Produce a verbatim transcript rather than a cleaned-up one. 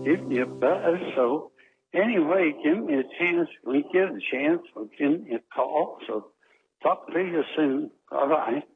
give me a buzz. So anyway, give me a chance. When you get a chance, we'll give me a call. So talk to you soon. All right.